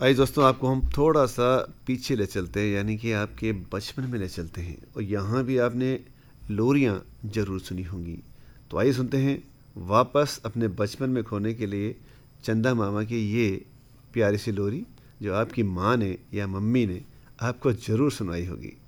आइए दोस्तों, आपको हम थोड़ा-सा पीछे ले चलते हैं, यानी कि आपके बचपन में ले चलते हैं और यहाँ भी आपने लोरियाँ ज़रूर सुनी होंगी। तो आइए सुनते हैं वापस अपने बचपन में खोने के लिए चंदा मामा की ये प्यारी सी लोरी, जो आपकी माँ ने या मम्मी ने आपको ज़रूर सुनाई होगी।